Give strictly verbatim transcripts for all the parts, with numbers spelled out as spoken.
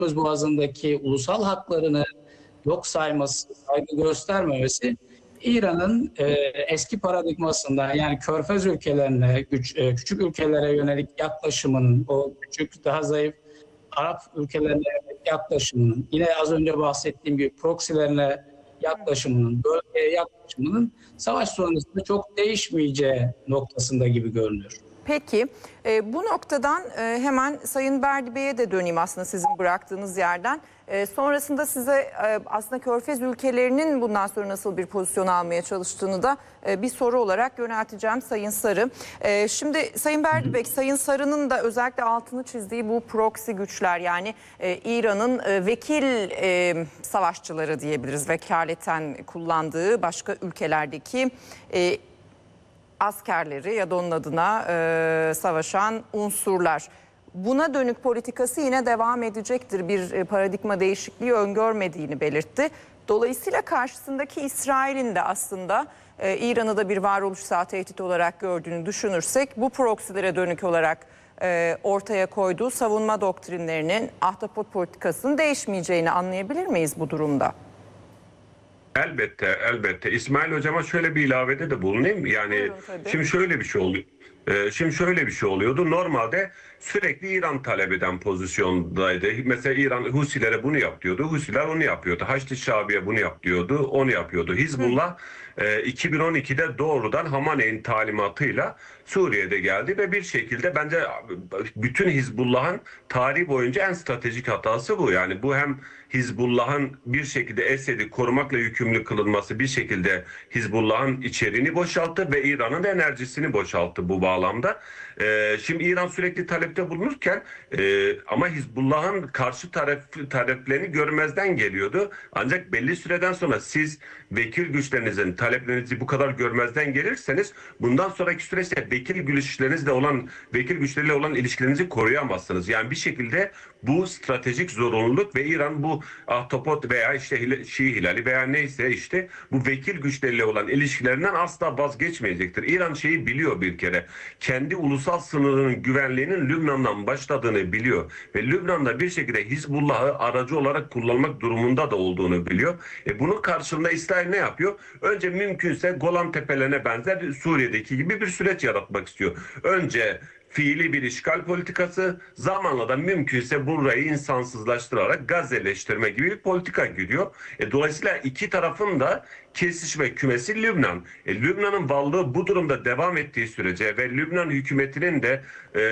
Körfez Boğazı'ndaki ulusal haklarını yok sayması, saygı göstermemesi İran'ın e, eski paradigmasından, yani Körfez ülkelerine, güç, e, küçük ülkelere yönelik yaklaşımının, o küçük daha zayıf Arap ülkelerine yönelik yaklaşımının, yine az önce bahsettiğim gibi proksilerine yaklaşımının, bölgeye yaklaşımının savaş sonrasında çok değişmeyeceği noktasında gibi görünüyor. Peki e, bu noktadan e, hemen Sayın Berdi Bey'e de döneyim aslında sizin bıraktığınız yerden. E, sonrasında size e, aslında Körfez ülkelerinin bundan sonra nasıl bir pozisyon almaya çalıştığını da e, bir soru olarak yönelteceğim Sayın Sarı. E, şimdi Sayın Berdi Bey, Sayın Sarı'nın da özellikle altını çizdiği bu proxy güçler, yani e, İran'ın e, vekil e, savaşçıları diyebiliriz, vekaleten kullandığı başka ülkelerdeki e, askerleri ya da onun adına e, savaşan unsurlar. Buna dönük politikası yine devam edecektir. Bir e, paradigma değişikliği öngörmediğini belirtti. Dolayısıyla karşısındaki İsrail'in de aslında e, İran'ı da bir varoluşsal tehdit olarak gördüğünü düşünürsek, bu proksilere dönük olarak e, ortaya koyduğu savunma doktrinlerinin, ahtapot politikasının değişmeyeceğini anlayabilir miyiz bu durumda? Elbette, elbette. İsmail Hocama şöyle bir ilavede de bulunayım. Yani Buyurun, şimdi şöyle bir şey oluyor. Ee, şimdi şöyle bir şey oluyordu. Normalde sürekli İran talep eden pozisyondaydı. Mesela İran Husilere bunu yap diyordu. Husiler onu yapıyordu. Haçlı Şabi'ye bunu yap diyordu. Onu yapıyordu. Hizbullah e, iki bin on ikide doğrudan Hamaney'in talimatıyla Suriye'de geldi ve bir şekilde bence bütün Hizbullah'ın tarihi boyunca en stratejik hatası bu. Yani bu hem Hizbullah'ın bir şekilde Esed'i korumakla yükümlü kılınması bir şekilde Hizbullah'ın içeriğini boşalttı ve İran'ın enerjisini boşalttı bu bağlamda. Ee, şimdi İran sürekli talepte bulunurken e, ama Hizbullah'ın karşı taraf, taleplerini görmezden geliyordu. Ancak belli süreden sonra siz vekil güçlerinizin taleplerinizi bu kadar görmezden gelirseniz bundan sonraki süreçte vekil güçlerinizle olan vekil güçleriyle olan ilişkilerinizi koruyamazsınız. Yani bir şekilde bu stratejik zorunluluk ve İran bu ahtapot veya işte Şii hilali veya neyse işte bu vekil güçleriyle olan ilişkilerinden asla vazgeçmeyecektir. İran şeyi biliyor bir kere. Kendi ulusal sınırının güvenliğinin Lübnan'dan başladığını biliyor ve Lübnan'da bir şekilde Hizbullah'ı aracı olarak kullanmak durumunda da olduğunu biliyor. E bunun karşılığında İsrail ne yapıyor? Önce mümkünse Golan Tepelerine benzer Suriye'deki gibi bir süreç yaratmak istiyor. Önce fiili bir işgal politikası, zamanla da mümkünse burayı insansızlaştırarak Gazze'leştirme gibi bir politika gidiyor. E, dolayısıyla iki tarafın da kesişme kümesi Lübnan. E, Lübnan'ın varlığı bu durumda devam ettiği sürece ve Lübnan hükümetinin de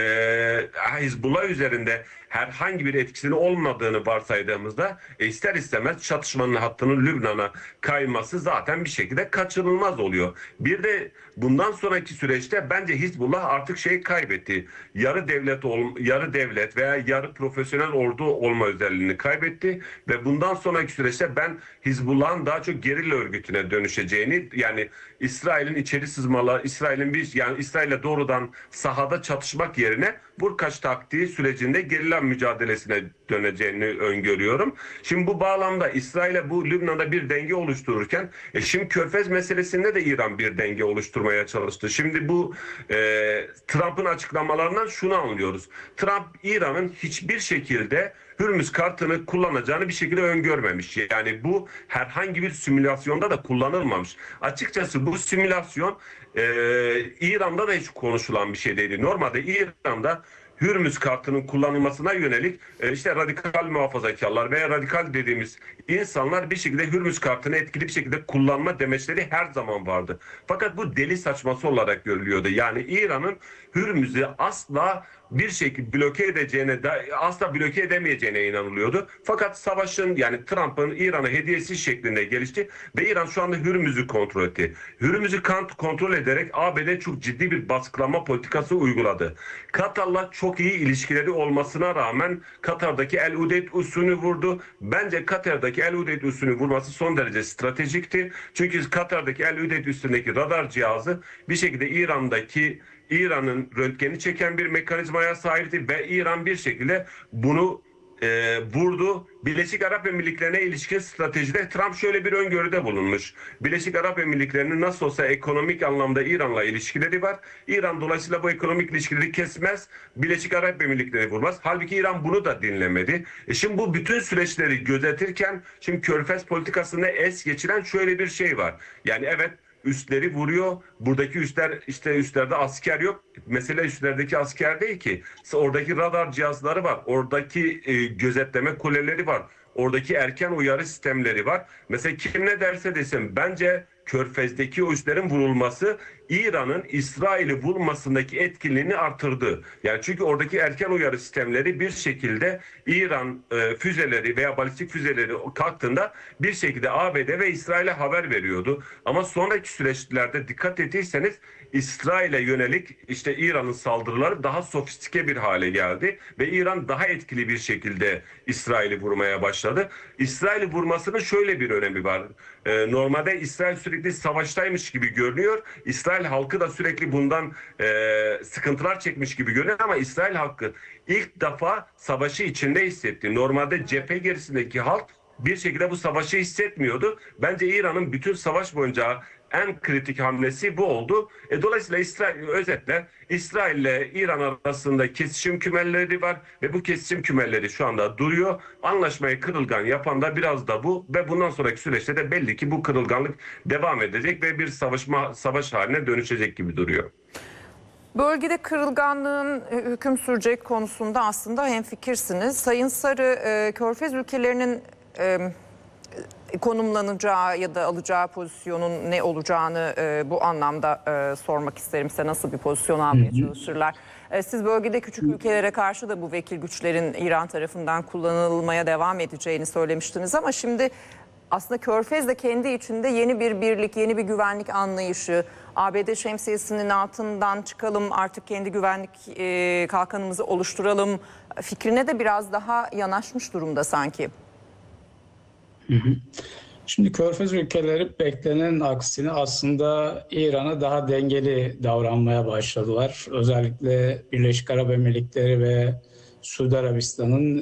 e, Hizbullah üzerinde herhangi bir etkisinin olmadığını varsaydığımızda e, ister istemez çatışmanın hattının Lübnan'a kayması zaten bir şekilde kaçınılmaz oluyor. Bir de bundan sonraki süreçte bence Hizbullah artık şey kaybetti. Yarı devlet ol, yarı devlet veya yarı profesyonel ordu olma özelliğini kaybetti ve bundan sonraki süreçte ben Hizbullah'ın daha çok gerilla örgütüne dönüşeceğini, yani İsrail'in içeri sızmalar, İsrail'in bir yani İsrail'le doğrudan sahada çatışmak yerine Burkaç taktiği sürecinde gerilla mücadelesine döneceğini öngörüyorum. Şimdi bu bağlamda İsrail'e bu Lübnan'da bir denge oluştururken e şimdi Körfez meselesinde de İran bir denge oluşturmaya çalıştı. Şimdi bu e, Trump'ın açıklamalarından şunu anlıyoruz. Trump İran'ın hiçbir şekilde Hürmüz kartını kullanacağını bir şekilde öngörmemiş. Yani bu herhangi bir simülasyonda da kullanılmamış. Açıkçası bu simülasyon e, İran'da da hiç konuşulan bir şey değildi. Normalde İran'da Hürmüz kartının kullanılmasına yönelik e, işte radikal muhafazakarlar veya radikal dediğimiz insanlar bir şekilde Hürmüz kartını etkili bir şekilde kullanma demeçleri her zaman vardı. Fakat bu deli saçması olarak görülüyordu. Yani İran'ın Hürmüz'ü asla bir şekilde bloke edeceğine, asla bloke edemeyeceğine inanılıyordu. Fakat savaşın, yani Trump'ın İran'a hediyesi şeklinde gelişti ve İran şu anda Hürmüz'ü kontrol etti. Hürmüz'ü kontrol ederek A B D çok ciddi bir baskılama politikası uyguladı. Katar'la çok iyi ilişkileri olmasına rağmen Katar'daki El Udeyd üssünü vurdu. Bence Katar'daki El Udeyd üssünü vurması son derece stratejikti. Çünkü Katar'daki El Udeyd üssündeki radar cihazı bir şekilde İran'daki İran'ın röntgeni çeken bir mekanizmaya sahipti ve İran bir şekilde bunu e, vurdu. Birleşik Arap Emirlikleri'ne ilişkin stratejide Trump şöyle bir öngörüde bulunmuş. Birleşik Arap Emirlikleri'nin nasıl olsa ekonomik anlamda İran'la ilişkileri var. İran dolayısıyla bu ekonomik ilişkileri kesmez. Birleşik Arap Emirlikleri vurmaz. Halbuki İran bunu da dinlemedi. E şimdi bu bütün süreçleri gözetirken şimdi Körfez politikasını es geçiren şöyle bir şey var. Yani evet, üstleri vuruyor. Buradaki üstler, işte üstlerde asker yok. Mesele üstlerdeki asker değil ki. Oradaki radar cihazları var. Oradaki e, gözetleme kuleleri var. Oradaki erken uyarı sistemleri var. Mesela kim ne derse desin, bence Körfez'deki o üslerin vurulması İran'ın İsrail'i vurmasındaki etkinliğini artırdı. Yani çünkü oradaki erken uyarı sistemleri bir şekilde İran e, füzeleri veya balistik füzeleri kalktığında bir şekilde A B D ve İsrail'e haber veriyordu. Ama sonraki süreçlerde dikkat ettiyseniz İsrail'e yönelik işte İran'ın saldırıları daha sofistike bir hale geldi ve İran daha etkili bir şekilde İsrail'i vurmaya başladı. İsrail'i vurmasının şöyle bir önemi var. Ee, normalde İsrail sürekli savaştaymış gibi görünüyor. İsrail halkı da sürekli bundan e, sıkıntılar çekmiş gibi görünüyor ama İsrail halkı ilk defa savaşı içinde hissetti. Normalde cephe gerisindeki halk bir şekilde bu savaşı hissetmiyordu. Bence İran'ın bütün savaş boyunca en kritik hamlesi bu oldu. E, dolayısıyla İsrail, özetle İsrail ile İran arasında kesişim kümeleri var ve bu kesişim kümeleri şu anda duruyor. Anlaşmayı kırılgan yapan da biraz da bu ve bundan sonraki süreçte de belli ki bu kırılganlık devam edecek ve bir savaşma savaş haline dönüşecek gibi duruyor. Bölgede kırılganlığın hüküm sürecek konusunda aslında hemfikirsiniz. Sayın Sarı, e, Körfez ülkelerinin e, konumlanacağı ya da alacağı pozisyonun ne olacağını e, bu anlamda e, sormak isterim size. Nasıl bir pozisyon almaya çalışırlar? E, siz bölgede küçük ülkelere karşı da bu vekil güçlerin İran tarafından kullanılmaya devam edeceğini söylemiştiniz ama şimdi aslında Körfez de kendi içinde yeni bir birlik, yeni bir güvenlik anlayışı, A B D şemsiyesinin altından çıkalım, artık kendi güvenlik e, kalkanımızı oluşturalım fikrine de biraz daha yanaşmış durumda sanki. Hı hı. Şimdi Körfez ülkeleri beklenenin aksine aslında İran'a daha dengeli davranmaya başladılar. Özellikle Birleşik Arap Emirlikleri ve Suudi Arabistan'ın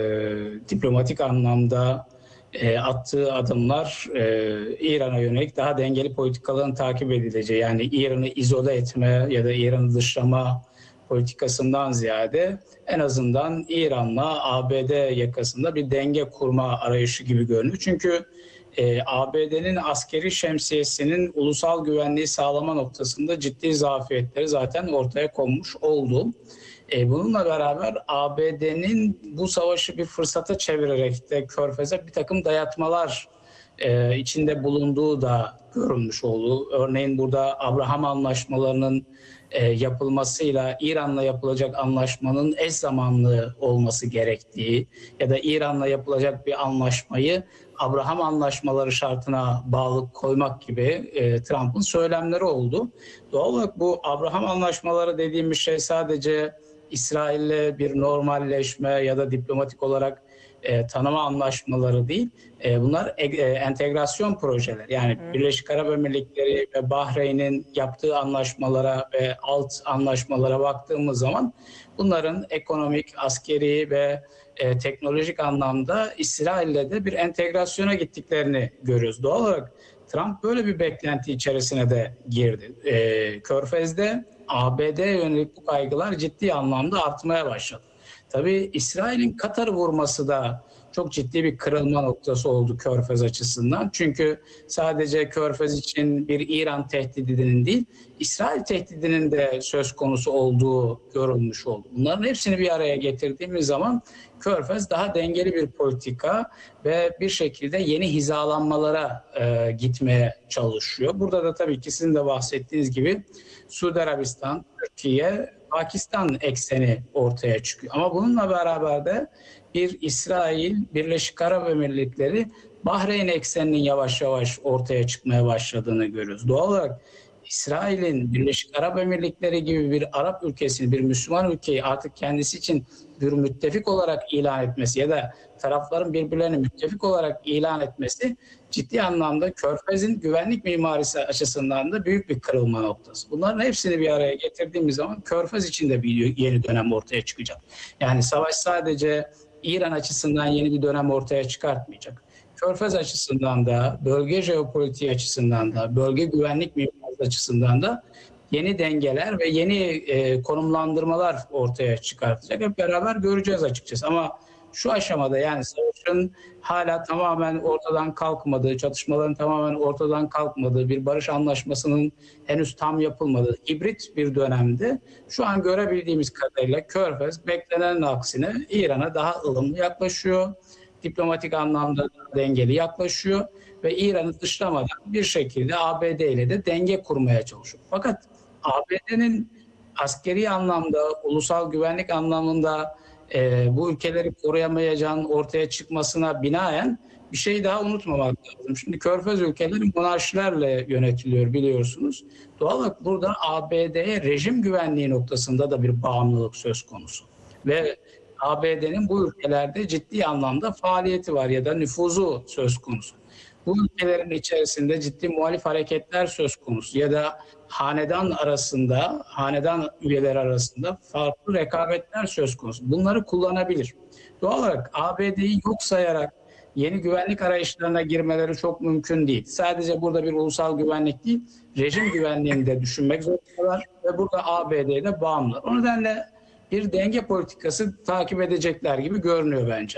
e, diplomatik anlamda e, attığı adımlar e, İran'a yönelik daha dengeli politikaların takip edileceği, yani İran'ı izole etme ya da İran'ı dışlama politikasından ziyade en azından İran'la A B D yakasında bir denge kurma arayışı gibi görünüyor. Çünkü e, A B D'nin askeri şemsiyesinin ulusal güvenliği sağlama noktasında ciddi zafiyetleri zaten ortaya konmuş oldu. E, bununla beraber A B D'nin bu savaşı bir fırsata çevirerek de Körfez'e bir takım dayatmalar e, içinde bulunduğu da görülmüş oldu. Örneğin burada Abraham Anlaşmalarının e, yapılmasıyla İran'la yapılacak anlaşmanın eş zamanlı olması gerektiği ya da İran'la yapılacak bir anlaşmayı Abraham Anlaşmaları şartına bağlı koymak gibi e, Trump'ın söylemleri oldu. Doğal olarak bu Abraham Anlaşmaları dediğimiz şey sadece İsrail'le bir normalleşme ya da diplomatik olarak e, tanıma anlaşmaları değil. E, bunlar e, entegrasyon projeleri. Yani hmm. Birleşik Arap Emirlikleri ve Bahreyn'in yaptığı anlaşmalara ve alt anlaşmalara baktığımız zaman bunların ekonomik, askeri ve e, teknolojik anlamda İsrail'le de bir entegrasyona gittiklerini görüyoruz. Doğal olarak Trump böyle bir beklenti içerisine de girdi. E, Körfez'de A B D'ye yönelik bu kaygılar ciddi anlamda artmaya başladı. Tabii İsrail'in Katar'ı vurması da çok ciddi bir kırılma noktası oldu Körfez açısından. Çünkü sadece Körfez için bir İran tehdidinin değil, İsrail tehdidinin de söz konusu olduğu görülmüş oldu. Bunların hepsini bir araya getirdiğimiz zaman Körfez daha dengeli bir politika ve bir şekilde yeni hizalanmalara e, gitmeye çalışıyor. Burada da tabii ki sizin de bahsettiğiniz gibi Suudi Arabistan, Türkiye, Pakistan ekseni ortaya çıkıyor. Ama bununla beraber de bir İsrail, Birleşik Arap Emirlikleri, Bahreyn ekseninin yavaş yavaş ortaya çıkmaya başladığını görüyoruz. Doğal olarak İsrail'in Birleşik Arap Emirlikleri gibi bir Arap ülkesini, bir Müslüman ülkeyi artık kendisi için bir müttefik olarak ilan etmesi ya da tarafların birbirlerini müttefik olarak ilan etmesi ciddi anlamda Körfez'in güvenlik mimarisi açısından da büyük bir kırılma noktası. Bunların hepsini bir araya getirdiğimiz zaman Körfez için de bir yeni dönem ortaya çıkacak. Yani savaş sadece İran açısından yeni bir dönem ortaya çıkartmayacak. Körfez açısından da, bölge jeopolitiği açısından da, bölge güvenlik mimarisi açısından da yeni dengeler ve yeni e, konumlandırmalar ortaya çıkartacak. Hep beraber göreceğiz açıkçası. Ama şu aşamada, yani savaşın hala tamamen ortadan kalkmadığı, çatışmaların tamamen ortadan kalkmadığı, bir barış anlaşmasının henüz tam yapılmadığı hibrit bir dönemde şu an görebildiğimiz kadarıyla Körfez beklenenin aksine İran'a daha ılımlı yaklaşıyor. Diplomatik anlamda dengeli yaklaşıyor ve İran'ı dışlamadan bir şekilde A B D ile de denge kurmaya çalışıyor. Fakat A B D'nin askeri anlamda, ulusal güvenlik anlamında e, bu ülkeleri koruyamayacağının ortaya çıkmasına binaen bir şey daha unutmamak lazım. Şimdi Körfez ülkeleri monarşilerle yönetiliyor, biliyorsunuz. Doğal olarak burada A B D'ye rejim güvenliği noktasında da bir bağımlılık söz konusu. Ve A B D'nin bu ülkelerde ciddi anlamda faaliyeti var ya da nüfuzu söz konusu. Bu ülkelerin içerisinde ciddi muhalif hareketler söz konusu ya da hanedan arasında, hanedan üyeleri arasında farklı rekabetler söz konusu. Bunları kullanabilir. Doğal olarak A B D'yi yok sayarak yeni güvenlik arayışlarına girmeleri çok mümkün değil. Sadece burada bir ulusal güvenlik değil, rejim güvenliğini de düşünmek zorundalar ve burada A B D'ye de bağımlılar. O nedenle bir denge politikası takip edecekler gibi görünüyor bence.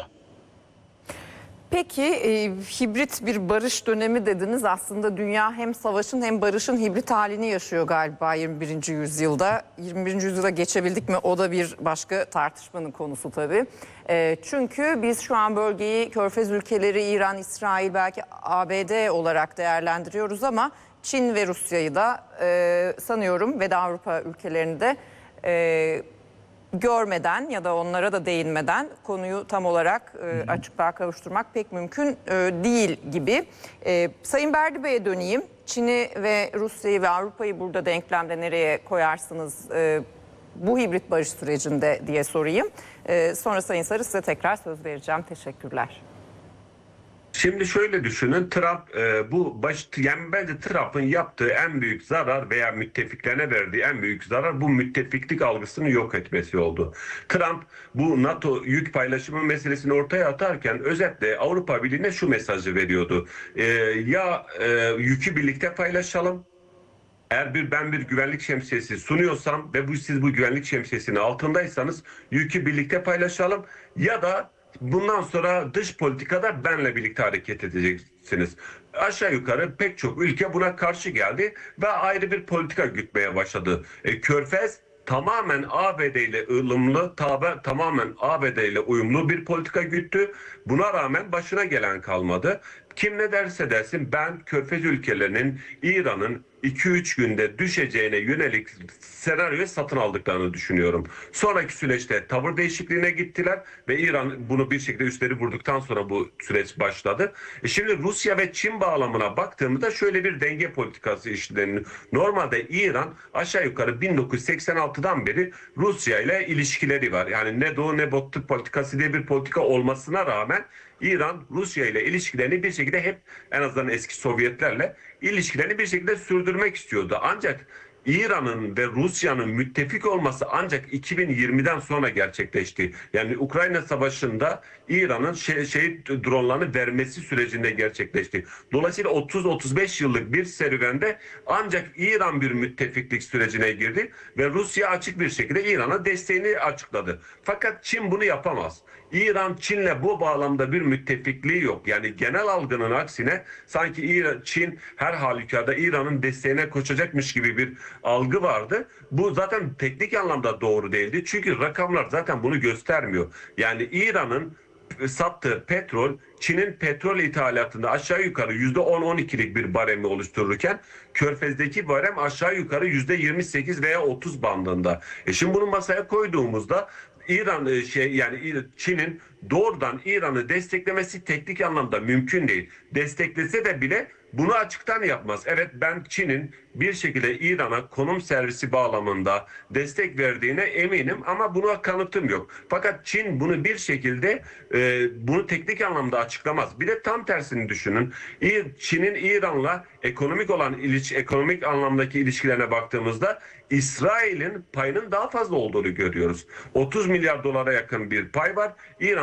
Peki e, hibrit bir barış dönemi dediniz. Aslında dünya hem savaşın hem barışın hibrit halini yaşıyor galiba yirmi birinci yüzyılda. yirmi birinci yüzyıla geçebildik mi? O da bir başka tartışmanın konusu tabii. E, çünkü biz şu an bölgeyi Körfez ülkeleri, İran, İsrail, belki A B D olarak değerlendiriyoruz ama Çin ve Rusya'yı da e, sanıyorum ve de Avrupa ülkelerini de e, görmeden ya da onlara da değinmeden konuyu tam olarak e, açıklığa kavuşturmak pek mümkün e, değil gibi. E, Sayın Berdi Bey'e döneyim. Çin'i ve Rusya'yı ve Avrupa'yı burada denklemde nereye koyarsınız e, bu hibrit barış sürecinde diye sorayım. E, sonra Sayın Sarı size tekrar söz vereceğim. Teşekkürler. Şimdi şöyle düşünün, Trump e, bu baş, yani bence Trump'ın yaptığı en büyük zarar veya müttefiklerine verdiği en büyük zarar bu müttefiklik algısını yok etmesi oldu. Trump bu NATO yük paylaşımı meselesini ortaya atarken özetle Avrupa Birliği'ne şu mesajı veriyordu. E, ya e, yükü birlikte paylaşalım. Eğer bir ben bir güvenlik şemsiyesi sunuyorsam ve bu siz bu güvenlik şemsiyesinin altındaysanız yükü birlikte paylaşalım ya da bundan sonra dış politikada benle birlikte hareket edeceksiniz. Aşağı yukarı pek çok ülke buna karşı geldi ve ayrı bir politika gütmeye başladı. E, Körfez tamamen A B D ile ılımlı, tabi, tamamen A B D ile uyumlu bir politika güttü. Buna rağmen başına gelen kalmadı. Kim ne derse desin ben Körfez ülkelerinin İran'ın iki üç günde düşeceğine yönelik senaryoyu satın aldıklarını düşünüyorum. Sonraki süreçte tavır değişikliğine gittiler ve İran bunu bir şekilde üstleri vurduktan sonra bu süreç başladı. E şimdi Rusya ve Çin bağlamına baktığımızda şöyle bir denge politikası işleniyor. Normalde İran aşağı yukarı bin dokuz yüz seksen altıdan beri Rusya ile ilişkileri var. Yani ne doğu ne batı politikası diye bir politika olmasına rağmen İran Rusya ile ilişkilerini bir şekilde hep en azından eski Sovyetlerle ilişkilerini bir şekilde sürdürmek istiyordu. Ancak İran'ın ve Rusya'nın müttefik olması ancak iki bin yirmiden sonra gerçekleşti. Yani Ukrayna Savaşı'nda İran'ın şey, şey dronlarını vermesi sürecinde gerçekleşti. Dolayısıyla otuz otuz beş yıllık bir serüvende ancak İran bir müttefiklik sürecine girdi ve Rusya açık bir şekilde İran'a desteğini açıkladı. Fakat Çin bunu yapamaz. İran, Çin'le bu bağlamda bir müttefikliği yok. Yani genel algının aksine sanki İran, Çin her halükarda İran'ın desteğine koşacakmış gibi bir algı vardı. Bu zaten teknik anlamda doğru değildi. Çünkü rakamlar zaten bunu göstermiyor. Yani İran'ın sattığı petrol Çin'in petrol ithalatında aşağı yukarı yüzde on on ikilik bir baremi oluştururken Körfez'deki barem aşağı yukarı yüzde yirmi sekiz veya otuz bandında. E şimdi bunu masaya koyduğumuzda İran şey yani Çin'in doğrudan İran'ı desteklemesi teknik anlamda mümkün değil. Desteklese de bile bunu açıktan yapmaz. Evet, ben Çin'in bir şekilde İran'a konum servisi bağlamında destek verdiğine eminim ama buna kanıtım yok. Fakat Çin bunu bir şekilde e, bunu teknik anlamda açıklamaz. Bir de tam tersini düşünün. Çin'in İran'la ekonomik olan iliş, ekonomik anlamdaki ilişkilerine baktığımızda İsrail'in payının daha fazla olduğunu görüyoruz. otuz milyar dolara yakın bir pay var. İran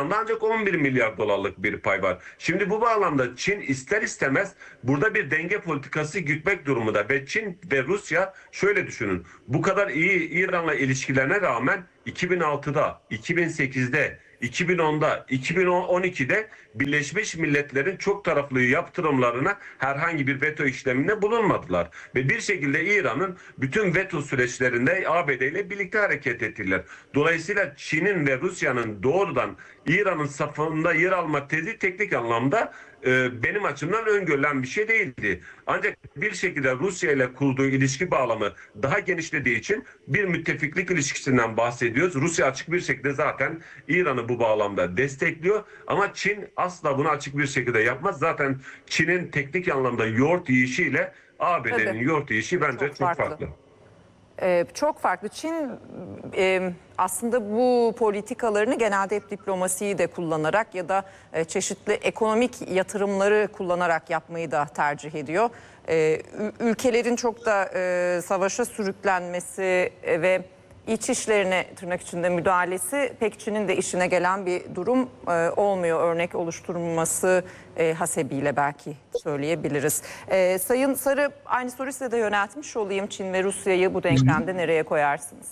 İran'da ancak on bir milyar dolarlık bir pay var. Şimdi bu bağlamda Çin ister istemez burada bir denge politikası gütmek durumunda ve Çin ve Rusya şöyle düşünün. Bu kadar iyi İran'la ilişkilerine rağmen iki bin altıda, iki bin sekizde, iki bin onda, iki bin on ikide Birleşmiş Milletler'in çok taraflı yaptırımlarına herhangi bir veto işleminde bulunmadılar. Ve bir şekilde İran'ın bütün veto süreçlerinde A B D ile birlikte hareket ettiler. Dolayısıyla Çin'in ve Rusya'nın doğrudan İran'ın safında yer alma tezi teknik anlamda e, benim açımdan öngörülen bir şey değildi. Ancak bir şekilde Rusya ile kurduğu ilişki bağlamı daha genişlediği için bir müttefiklik ilişkisinden bahsediyoruz. Rusya açık bir şekilde zaten İran'ı bu bağlamda destekliyor. Ama Çin asla bunu açık bir şekilde yapmaz. Zaten Çin'in teknik anlamda yoğurt yiyişiyle A B D'nin Tabii. yoğurt yiyişi bence Çok çok, farklı. farklı. Ee, çok farklı. Çin e, aslında bu politikalarını genelde hep diplomasiyi de kullanarak ya da e, çeşitli ekonomik yatırımları kullanarak yapmayı da tercih ediyor. E, ülkelerin çok da e, savaşa sürüklenmesi e, ve iç işlerine tırnak içinde müdahalesi pek Çin'in de işine gelen bir durum e, olmuyor. Örnek oluşturulması e, hasebiyle belki söyleyebiliriz. E, Sayın Sarı, aynı soruyu size de yöneltmiş olayım. Çin ve Rusya'yı bu denklemde nereye koyarsınız?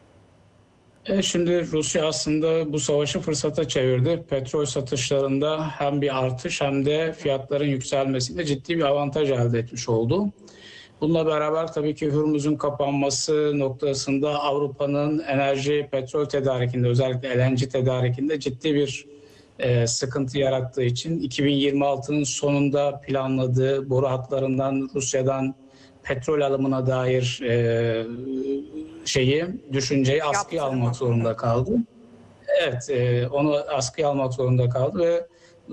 E şimdi Rusya aslında bu savaşı fırsata çevirdi. Petrol satışlarında hem bir artış hem de fiyatların yükselmesiyle ciddi bir avantaj elde etmiş oldu. Bununla beraber tabii ki Hürmüz'ün kapanması noktasında Avrupa'nın enerji, petrol tedarikinde, özellikle L N G tedarikinde ciddi bir e, sıkıntı yarattığı için iki bin yirmi altının sonunda planladığı boru hatlarından Rusya'dan petrol alımına dair e, şeyi, düşünceyi askıya Yaptırım. almak zorunda kaldı. Evet, e, onu askıya almak zorunda kaldı ve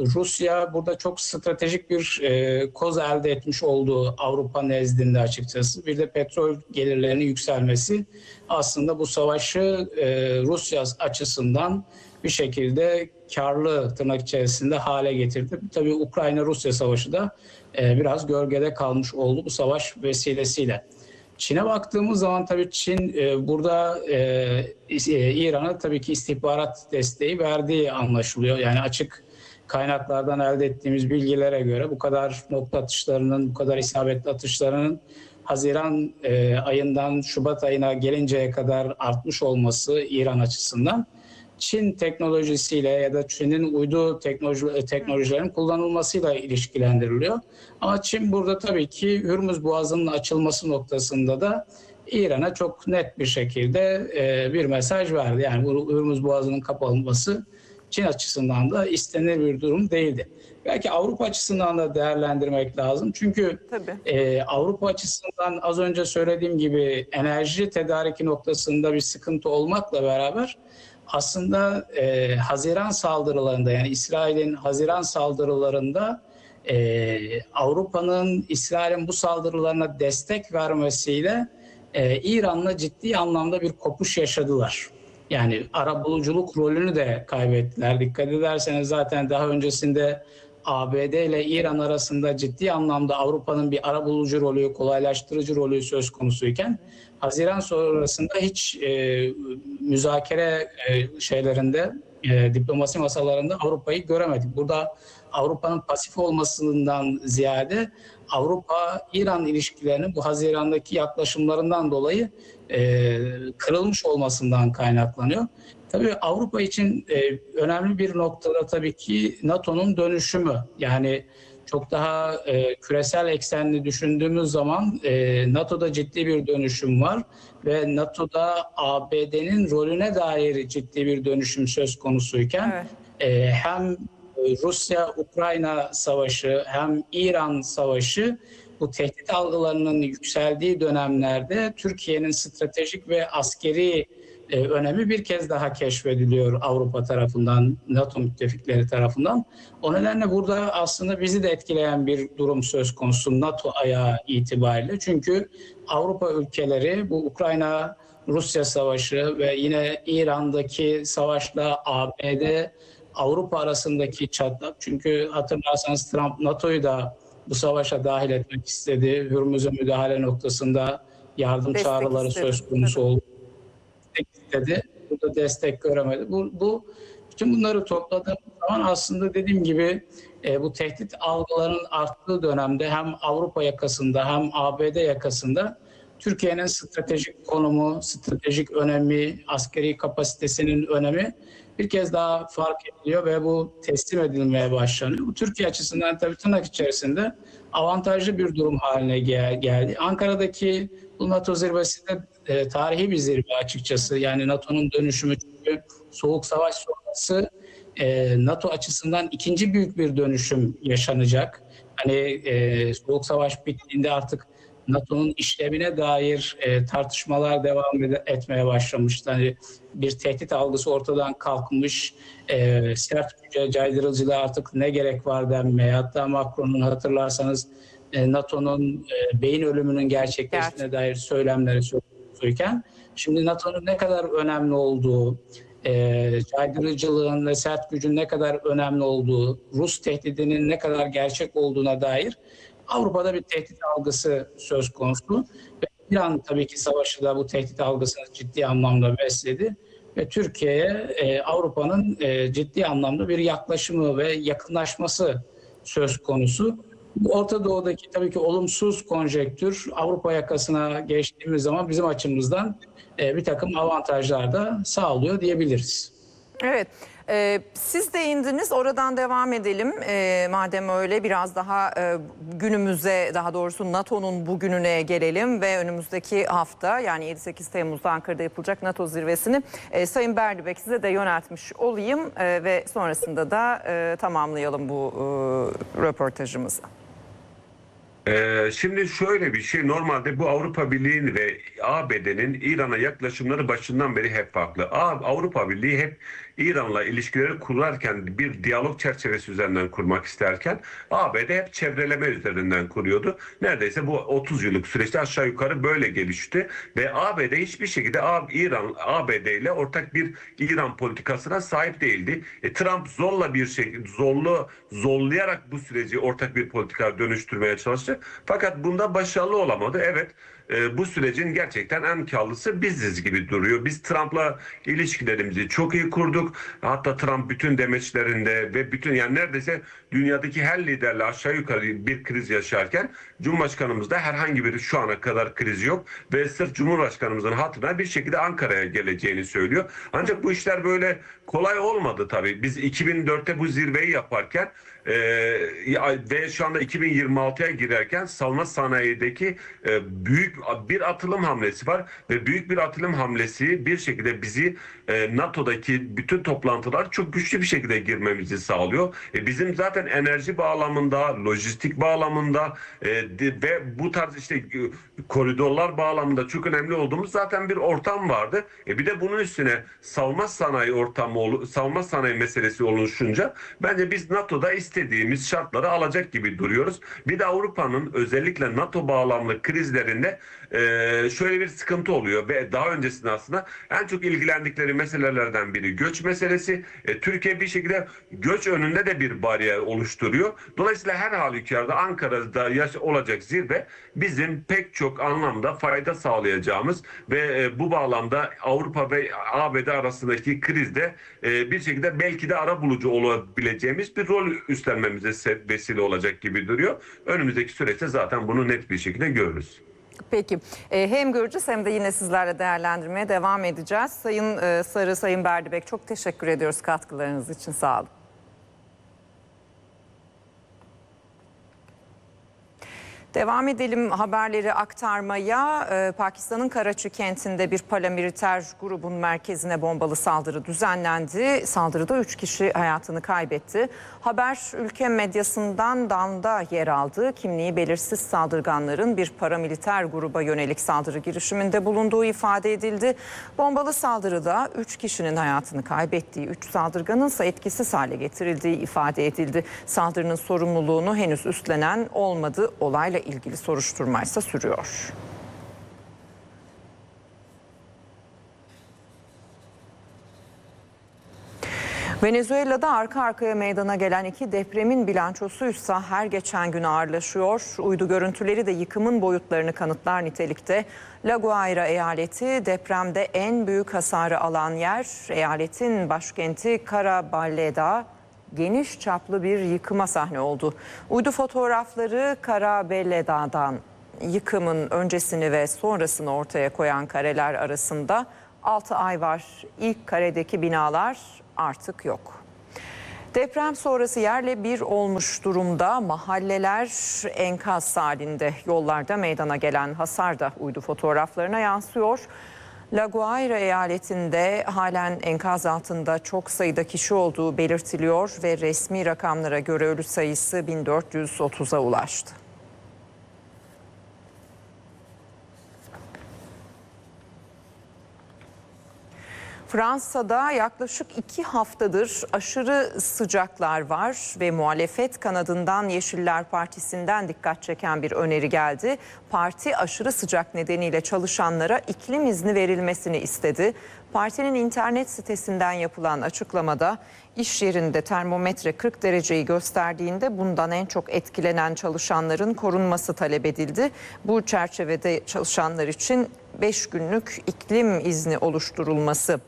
Rusya burada çok stratejik bir e, koz elde etmiş olduğu Avrupa nezdinde açıkçası. Bir de petrol gelirlerinin yükselmesi aslında bu savaşı e, Rusya açısından bir şekilde karlı tırnak içerisinde hale getirdi. Tabii Ukrayna-Rusya savaşı da e, biraz gölgede kalmış oldu bu savaş vesilesiyle. Çin'e baktığımız zaman tabii Çin e, burada e, e, İran'a tabii ki istihbarat desteği verdiği anlaşılıyor. Yani açık kaynaklardan elde ettiğimiz bilgilere göre bu kadar nokta atışlarının, bu kadar isabetli atışlarının Haziran e, ayından Şubat ayına gelinceye kadar artmış olması İran açısından Çin teknolojisiyle ya da Çin'in uydu teknoloji, teknolojilerin kullanılmasıyla ilişkilendiriliyor. Ama Çin burada tabii ki Hürmüz Boğazı'nın açılması noktasında da İran'a çok net bir şekilde e, bir mesaj verdi. Yani bu Hürmüz Boğazı'nın kapanması Çin açısından da istenir bir durum değildi. Belki Avrupa açısından da değerlendirmek lazım. Çünkü e, Avrupa açısından az önce söylediğim gibi enerji tedariki noktasında bir sıkıntı olmakla beraber aslında e, Haziran saldırılarında, yani İsrail'in Haziran saldırılarında e, Avrupa'nın İsrail'in bu saldırılarına destek vermesiyle e, İran'la ciddi anlamda bir kopuş yaşadılar. Yani arabuluculuk rolünü de kaybettiler. Dikkat ederseniz zaten daha öncesinde A B D ile İran arasında ciddi anlamda Avrupa'nın bir arabulucu rolü, kolaylaştırıcı rolü söz konusuyken Haziran sonrasında hiç e, müzakere e, şeylerinde, e, diplomasi masalarında Avrupa'yı göremedik. Burada Avrupa'nın pasif olmasından ziyade Avrupa-İran ilişkilerinin bu Haziran'daki yaklaşımlarından dolayı e, kırılmış olmasından kaynaklanıyor. Tabii Avrupa için e, önemli bir noktada tabii ki NATO'nun dönüşümü. Yani çok daha e, küresel eksenli düşündüğümüz zaman e, NATO'da ciddi bir dönüşüm var ve NATO'da A B D'nin rolüne dair ciddi bir dönüşüm söz konusuyken evet. e, hem Rusya-Ukrayna savaşı hem İran savaşı bu tehdit algılarının yükseldiği dönemlerde Türkiye'nin stratejik ve askeri e, önemi bir kez daha keşfediliyor Avrupa tarafından, NATO müttefikleri tarafından. O nedenle burada aslında bizi de etkileyen bir durum söz konusu NATO ayağı itibariyle. Çünkü Avrupa ülkeleri bu Ukrayna-Rusya savaşı ve yine İran'daki savaşla A B D Avrupa arasındaki çatlak. Çünkü hatırlarsanız Trump NATO'yu da bu savaşa dahil etmek istedi. Hürmüz'e müdahale noktasında yardım destek çağrıları istedi. söz konusu oldu. Destek istedi. Burada destek göremedi. Bu, bu Tüm bunları topladığım zaman aslında dediğim gibi e, bu tehdit algılarının arttığı dönemde hem Avrupa yakasında hem A B D yakasında Türkiye'nin stratejik konumu, stratejik önemi, askeri kapasitesinin önemi bir kez daha fark ediliyor ve bu teslim edilmeye başlanıyor. Bu Türkiye açısından tabii tırnak içerisinde avantajlı bir durum haline gel- geldi. Ankara'daki bu NATO zirvesi de e, tarihi bir zirve açıkçası. Yani NATO'nun dönüşümü, çünkü Soğuk Savaş sonrası e, NATO açısından ikinci büyük bir dönüşüm yaşanacak. Hani e, Soğuk Savaş bittiğinde artık NATO'nun işlevine dair e, tartışmalar devam ed- etmeye başlamıştı. Hani bir tehdit algısı ortadan kalkmış, e, sert güce, caydırıcılığa artık ne gerek var denmeye. Hatta Macron'un hatırlarsanız e, NATO'nun e, beyin ölümünün gerçekleştiğine Gerçek. dair söylemleri söylüyorken, şimdi NATO'nun ne kadar önemli olduğu, e, caydırıcılığın ve sert gücün ne kadar önemli olduğu, Rus tehdidinin ne kadar gerçek olduğuna dair Avrupa'da bir tehdit algısı söz konusu. Ve İran tabii ki savaşı da bu tehdit algısını ciddi anlamda besledi. Ve Türkiye'ye e, Avrupa'nın e, ciddi anlamda bir yaklaşımı ve yakınlaşması söz konusu. Bu Orta Doğu'daki tabii ki olumsuz konjektür Avrupa yakasına geçtiğimiz zaman bizim açımızdan e, bir takım avantajlar da sağlıyor diyebiliriz. Evet, e, siz değindiniz, oradan devam edelim. E, madem öyle biraz daha e, günümüze, daha doğrusu NATO'nun bugününe gelelim ve önümüzdeki hafta, yani yedi sekiz Temmuz'da Ankara'da yapılacak NATO zirvesini e, Sayın Berlibek size de yöneltmiş olayım e, ve sonrasında da e, tamamlayalım bu e, röportajımızı. Ee, şimdi şöyle bir şey, normalde bu Avrupa Birliği'nin ve A B D'nin İran'a yaklaşımları başından beri hep farklı. A- Avrupa Birliği hep İran'la ilişkileri kurarken bir diyalog çerçevesi üzerinden kurmak isterken A B D hep çevreleme üzerinden kuruyordu. Neredeyse bu otuz yıllık süreçte aşağı yukarı böyle gelişti ve A B D hiçbir şekilde A- İran A B D ile ortak bir İran politikasına sahip değildi. E, Trump zorla bir şey zorlu zorlayarak bu süreci ortak bir politika dönüştürmeye çalıştı. Fakat bunda başarılı olamadı. Evet, e, bu sürecin gerçekten en karlısı biziz gibi duruyor. Biz Trump'la ilişkilerimizi çok iyi kurduk. Hatta Trump bütün demeçlerinde ve bütün, yani neredeyse dünyadaki her liderle aşağı yukarı bir kriz yaşarken Cumhurbaşkanımızda herhangi bir şu ana kadar kriz yok ve sırf Cumhurbaşkanımızın hatırına bir şekilde Ankara'ya geleceğini söylüyor. Ancak bu işler böyle kolay olmadı tabii. Biz iki bin dörtte bu zirveyi yaparken Ee, ve şu anda iki bin yirmi altıya girerken savunma sanayideki e, büyük bir atılım hamlesi var ve büyük bir atılım hamlesi bir şekilde bizi e, NATO'daki bütün toplantılar çok güçlü bir şekilde girmemizi sağlıyor. E, bizim zaten enerji bağlamında, lojistik bağlamında e, de, ve bu tarz işte e, koridorlar bağlamında çok önemli olduğumuz zaten bir ortam vardı. E, bir de bunun üstüne savunma sanayi ortamı, savunma sanayi meselesi oluşunca bence biz NATO'da istediğimiz şartları alacak gibi duruyoruz. Bir de Avrupa'nın özellikle NATO bağlamlı krizlerinde e, şöyle bir sıkıntı oluyor ve daha öncesinde aslında en çok ilgilendikleri meselelerden biri göç meselesi. E, Türkiye bir şekilde göç önünde de bir bariyer oluşturuyor. Dolayısıyla her halükarda Ankara'da yaş olacak zirve bizim pek çok anlamda fayda sağlayacağımız ve e, bu bağlamda Avrupa ve A B D arasındaki krizde e, bir şekilde belki de arabulucu olabileceğimiz bir rol üstlenmemize vesile olacak gibi duruyor. Önümüzdeki süreçte zaten bunu net bir şekilde görürüz. Peki, e, hem göreceğiz hem de yine sizlerle değerlendirmeye devam edeceğiz. Sayın e, Sarı, Sayın Berlibek, çok teşekkür ediyoruz katkılarınız için. Sağ olun. Devam edelim haberleri aktarmaya. Ee, Pakistan'ın Karachi kentinde bir paramiliter grubun merkezine bombalı saldırı düzenlendi. Saldırıda üç kişi hayatını kaybetti. Haber ülke medyasından Dan'da yer aldı. Kimliği belirsiz saldırganların bir paramiliter gruba yönelik saldırı girişiminde bulunduğu ifade edildi. Bombalı saldırıda üç kişinin hayatını kaybettiği, üç saldırganın ise etkisiz hale getirildiği ifade edildi. Saldırının sorumluluğunu henüz üstlenen olmadı. Olayla ilgili soruşturma ise sürüyor. Venezuela'da arka arkaya meydana gelen iki depremin bilançosuysa her geçen gün ağırlaşıyor. Uydu görüntüleri de yıkımın boyutlarını kanıtlar nitelikte. La Guaira eyaleti depremde en büyük hasarı alan yer. Eyaletin başkenti Carabaleda geniş çaplı bir yıkıma sahne oldu. Uydu fotoğrafları Carabaleda'dan yıkımın öncesini ve sonrasını ortaya koyan kareler arasında altı ay var. İlk karedeki binalar artık yok. Deprem sonrası yerle bir olmuş durumda. Mahalleler enkaz halinde. Yollarda meydana gelen hasar da uydu fotoğraflarına yansıyor. La Guaira eyaletinde halen enkaz altında çok sayıda kişi olduğu belirtiliyor ve resmi rakamlara göre ölü sayısı bin dört yüz otuza ulaştı. Fransa'da yaklaşık iki haftadır aşırı sıcaklar var ve muhalefet kanadından Yeşiller Partisi'nden dikkat çeken bir öneri geldi. Parti aşırı sıcak nedeniyle çalışanlara iklim izni verilmesini istedi. Partinin internet sitesinden yapılan açıklamada iş yerinde termometre kırk dereceyi gösterdiğinde bundan en çok etkilenen çalışanların korunması talep edildi. Bu çerçevede çalışanlar için beş günlük iklim izni oluşturulması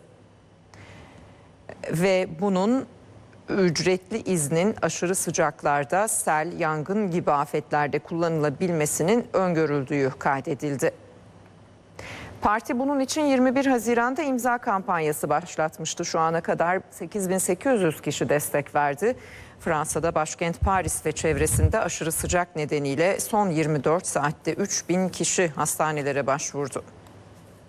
ve bunun ücretli iznin aşırı sıcaklarda sel, yangın gibi afetlerde kullanılabilmesinin öngörüldüğü kaydedildi. Parti bunun için yirmi bir Haziran'da imza kampanyası başlatmıştı. Şu ana kadar sekiz bin sekiz yüz kişi destek verdi. Fransa'da başkent Paris ve çevresinde aşırı sıcak nedeniyle son yirmi dört saatte üç bin kişi hastanelere başvurdu.